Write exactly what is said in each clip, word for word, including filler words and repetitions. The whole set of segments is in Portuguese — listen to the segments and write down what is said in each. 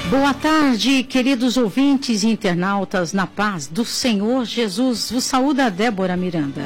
Boa tarde, queridos ouvintes e internautas, na paz do Senhor Jesus. Vos saúda a Débora Miranda.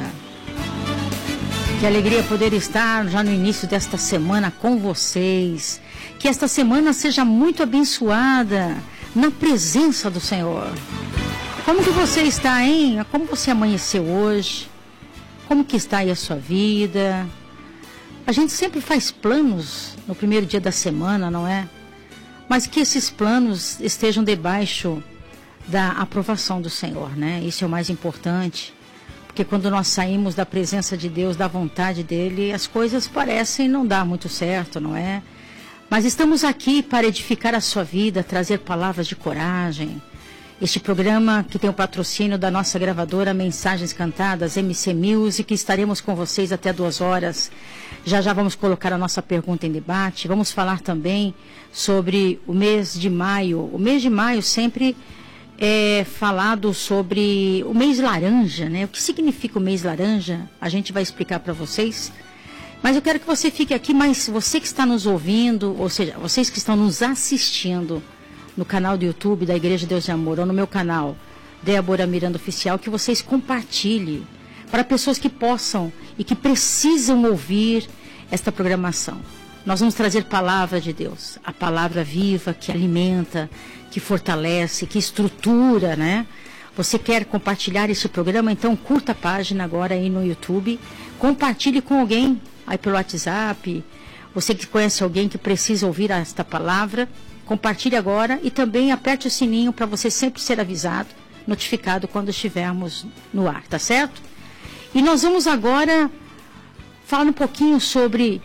Que alegria poder estar já no início desta semana com vocês. Que esta semana seja muito abençoada na presença do Senhor. Como que você está, hein? Como você amanheceu hoje? Como que está aí a sua vida? A gente sempre faz planos no primeiro dia da semana, não é? Mas que esses planos estejam debaixo da aprovação do Senhor, né? Isso é o mais importante. Porque quando nós saímos da presença de Deus, da vontade dEle, as coisas parecem não dar muito certo, não é? Mas estamos aqui para edificar a sua vida, trazer palavras de coragem. Este programa que tem o patrocínio da nossa gravadora Mensagens Cantadas, M C Music, estaremos com vocês até duas horas. Já já vamos colocar a nossa pergunta em debate. Vamos falar também sobre o mês de maio. O mês de maio sempre é falado sobre o mês laranja, né? O que significa o mês laranja? A gente vai explicar para vocês. Mas eu quero que você fique aqui, mas você que está nos ouvindo, ou seja, vocês que estão nos assistindo no canal do YouTube da Igreja Deus de Amor, ou no meu canal, Débora Miranda Oficial, que vocês compartilhem para pessoas que possam e que precisam ouvir esta programação. Nós vamos trazer palavra de Deus, a palavra viva que alimenta, que fortalece, que estrutura, né? Você quer compartilhar esse programa? Então curta a página agora aí no YouTube, compartilhe com alguém aí pelo WhatsApp, você que conhece alguém que precisa ouvir esta palavra, compartilhe agora e também aperte o sininho para você sempre ser avisado, notificado quando estivermos no ar, tá certo? E nós vamos agora falar um pouquinho sobre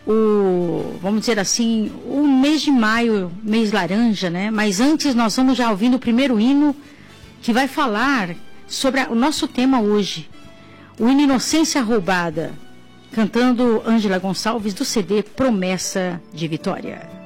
o, vamos dizer assim, o mês de maio, mês laranja, né? Mas antes nós vamos já ouvindo o primeiro hino que vai falar sobre a, o nosso tema hoje, o hino Inocência Roubada, cantando Ângela Gonçalves do C D Promessa de Vitória.